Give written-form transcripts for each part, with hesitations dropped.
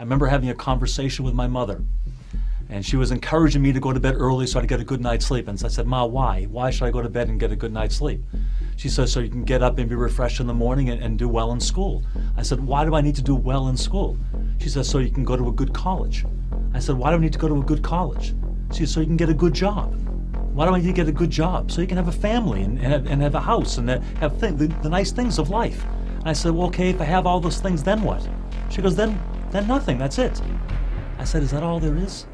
remember having a conversation with my mother, and she was encouraging me to go to bed early so I'd get a good night's sleep. And so I said, "Ma, why? Why should I go to bed and get a good night's sleep?" She says, "So you can get up and be refreshed in the morning and do well in school." I said, "Why do I need to do well in school?" She says, "So you can go to a good college." I said, "Why do I need to go to a good college?" She said, "So you can get a good job." "Why do I need to get a good job?" "So you can have a family and have a house and have the nice things of life." And I said, "Well, okay, if I have all those things, then what?" She goes, then nothing, that's it. I said, "Is that all there is?"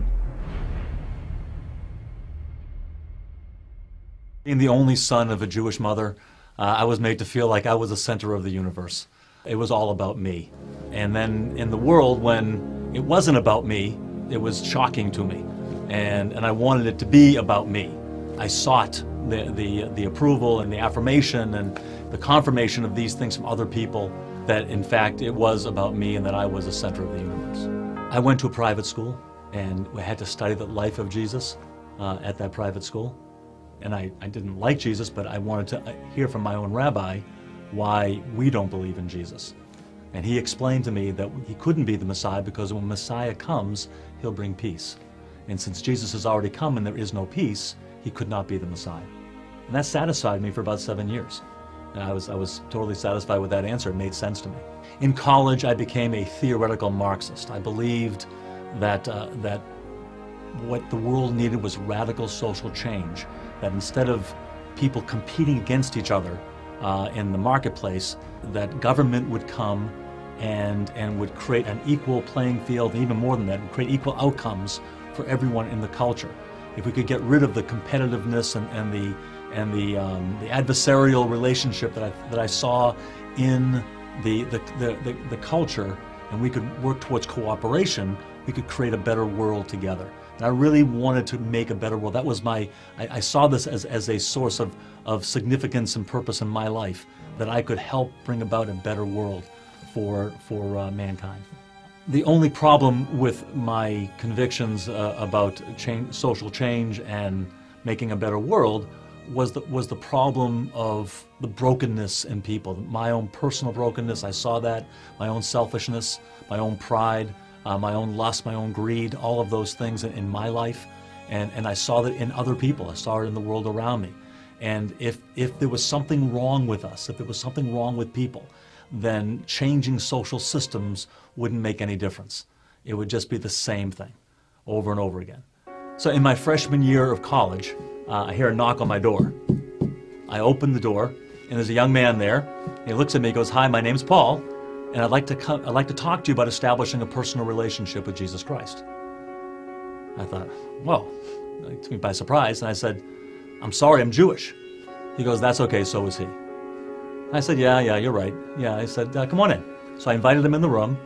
Being the only son of a Jewish mother, I was made to feel like I was the center of the universe. It was all about me. And then in the world, when it wasn't about me, it was shocking to me. And I wanted it to be about me. I sought the approval and the affirmation and the confirmation of these things from other people, that in fact it was about me and that I was the center of the universe. I went to a private school and I had to study the life of Jesus at that private school. And I didn't like Jesus, but I wanted to hear from my own rabbi why we don't believe in Jesus. And he explained to me that he couldn't be the Messiah because when Messiah comes, he'll bring peace. And since Jesus has already come and there is no peace, he could not be the Messiah. And that satisfied me for about 7 years. And I was totally satisfied with that answer. It made sense to me. In college, I became a theoretical Marxist. I believed that what the world needed was radical social change. That instead of people competing against each other in the marketplace, that government would come and would create an equal playing field, and even more than that, would create equal outcomes for everyone in the culture. If we could get rid of the competitiveness and the adversarial relationship that I saw in the culture, and we could work towards cooperation, we could create a better world together. And I really wanted to make a better world. That was I saw this as a source of significance and purpose in my life, that I could help bring about a better world for mankind. The only problem with my convictions about social change and making a better world was the problem of the brokenness in people. My own personal brokenness, I saw that, my own selfishness, my own pride, my own lust, my own greed, all of those things in my life. And I saw that in other people. I saw it in the world around me. And if there was something wrong with us, if there was something wrong with people, then changing social systems wouldn't make any difference. It would just be the same thing over and over again. So in my freshman year of college, I hear a knock on my door. I open the door, and there's a young man there. And he looks at me and goes, "Hi, my name's Paul, and I'd like to talk to you about establishing a personal relationship with Jesus Christ." I thought, whoa, it took me by surprise, and I said, "I'm sorry, I'm Jewish." He goes, "That's okay, so is he." I said, yeah, you're right. Yeah, I said, "Come on in." So I invited him in the room.